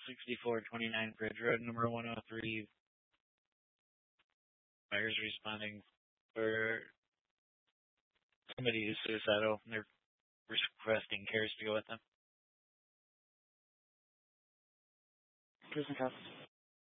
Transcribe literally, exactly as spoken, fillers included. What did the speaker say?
sixty-four twenty-nine Bridge Road, number one oh three. Buyers responding for somebody who's suicidal, and they're requesting cares to go with them. Cruising across.